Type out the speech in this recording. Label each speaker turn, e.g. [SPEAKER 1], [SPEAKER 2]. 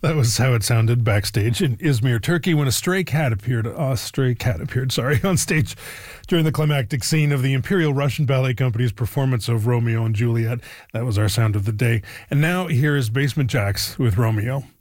[SPEAKER 1] That was how it sounded backstage in Izmir, Turkey, when a stray cat appeared, on stage during the climactic scene of the Imperial Russian Ballet Company's performance of Romeo and Juliet. That was our sound of the day. And now here is Basement Jaxx with Romeo.